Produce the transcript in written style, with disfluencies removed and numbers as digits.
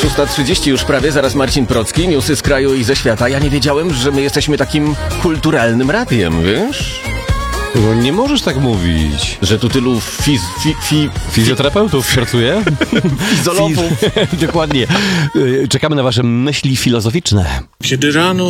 6:30 już prawie, zaraz Marcin Procki, newsy z kraju i ze świata. Ja nie wiedziałem, że my jesteśmy takim kulturalnym radiem, wiesz? No, nie możesz tak mówić. Że tu tylu Fizjoterapeutów pracuje? fizologów. Dokładnie. Czekamy na wasze myśli filozoficzne. Kiedy rano